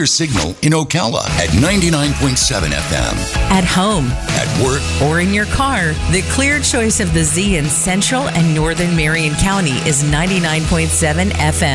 Signal in Ocala at 99.7 FM. At home, At work, or in your car, the clear choice of the Z in Central and Northern Marion County is 99.7 FM.